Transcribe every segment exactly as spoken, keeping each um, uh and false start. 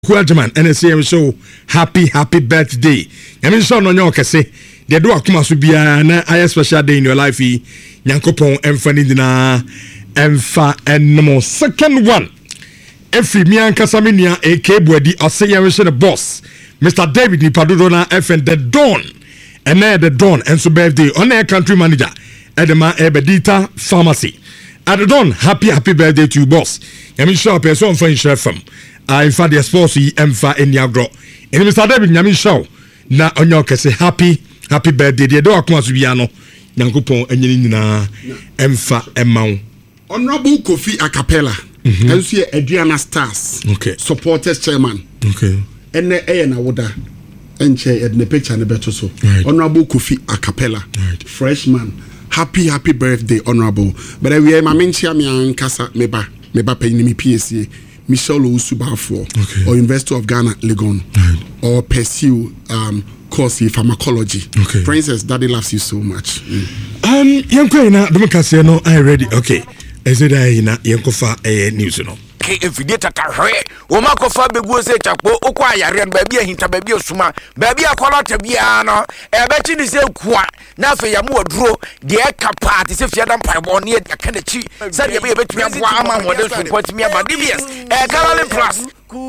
Kuajaman N S M show happy happy birthday. Yami show no nyo kese. De do akuma so bia na aye special day in your life. Nyankopon emfa ni dina emfa enmo second one. Every me ankasa me nia A K Buadi ose yami show the boss. Mister David Nipadodo na F N the Dawn. And the Dawn and so birthday on air country manager Edema Ebedita Pharmacy. At the Dawn, happy happy birthday to you boss. Yami show person for share from. I in fact the sports yi emfa eniagro. And Mister David Nyami show na onyo kese happy happy birthday. De do akoma so bia no Nyankopon enyini nyina emfa emaw. Honorable Kofi Acapella. Mm-hmm. And see Adriana Stars. Okay. Supporters chairman. Okay. And eh na woda. Enche edne picture ne beto so. Right. Honorable Kofi Acapella. Right. Freshman. Happy happy birthday honorable. But we are mentia me ankasa meba meba paying me P S C. Michelle Osubafo, okay. Or University of Ghana, Legon, right. Or pursue um, course in pharmacology. Okay. Princess, Daddy loves you so much. Mm. Um, Yanko na Domikasi no, I ready. Okay, is it I na Yanko fa a news no? If you get a carre, Omako Fabi goes a chapo, Oquia, and baby, hinta baby suma, baby a color to biano, a betting is a qua, now for your more draw, the air party, if you don't pipe on yet, I can't achieve. Said you be a bit of one model to put me about D B S, a Caroline Plus.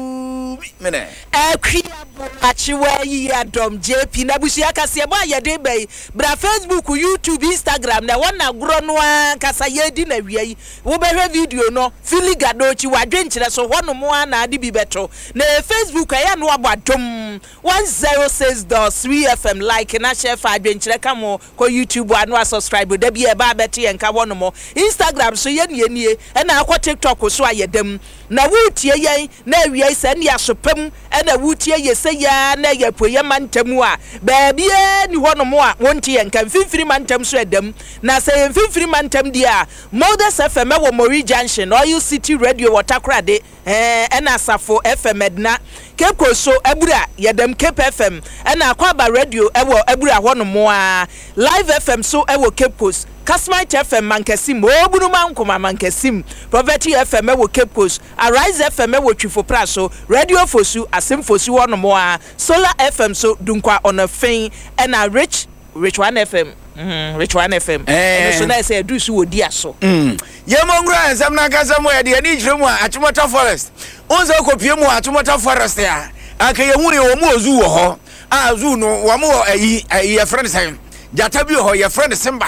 Achiwa ya dom J P na busia kase ba ya de bai bra Facebook, YouTube, Instagram na wana gro no kasa ye di na wiai wo be hwe video no filiga do chi wadwe nkyere so hono mo na ade bi beto na Facebook ya no abadom one oh six point three F M like na share fa adwe nkyere ka mo ko YouTube anu subscribe da bi e ba beti enka wono mo Instagram so ye nie nie e na akọ TikTok so ayedam na wutie yen na wiai se ne asopem e na wutie ye se ya na ye poye mantamu a baabi e ni hono mo a wonte yen kan finfiri mantam so edam na se yen finfiri mantam dia Models F M wo Mori Junction Oil City Radio Waterkrade eh e na Safo F M edna Cape Coast so ebura yedam Cape F M e na Akwaba Radio e wo ebura hono mo a Live F M so e wo Cape Coast Kasmite F M Mankesim obunu mankoma Mankesim Poverty F M e wo Cape Coast Arise F M e wo Twifo Praso Radio Fosu Asem Fosu hono mo a Solar F M so dunkwa on a fin and a rich rich one F M mhm rich one F M eh so na say do su odi aso mm yemongura ensam na kasa mo ya de ani jiremu a Achimota Forest onzo kopie mu Achimota Forest ya aka ye huri wo mu ozu wo ho a zu no wo mu ayi ayi friend say jata bi ho ye friend Simba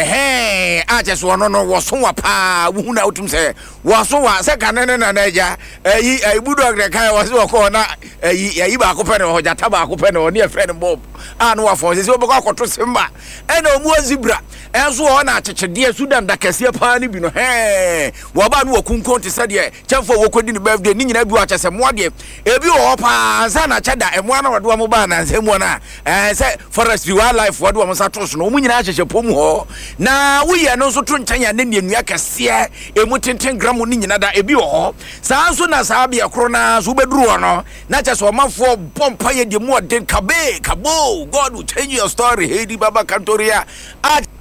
eh a just one no wo so wa pa wo hu na utum say wo so wa se kan ne na na ja ayi ayi budo agre kan wo se wo ko na ayi ayi ba ko pe ne ho jata ba ko pe ne ho ne friend Bob a no wa fo se se wo ko to Simba e na omu zebra enso ho na achechede Sudan da kase pa ni bi no he wo ba no wakunkon te se de chefo wo kodi ni birthday ni nyina bi wa chese mo de ebi wo pa sa na cheda emo na wo do mo ba na nsem na eh se forestry wildlife wo do mo sa to so no mu nyina achechede pom ho na wo ye no so to nchanya na nua kase emu tenten gram ni nyina da ebi wo ho sa nso na sa bia kro na so beduru no na chese o mafo bompa ye de mo den kabe kabo God will change your story hey di baba kantoria at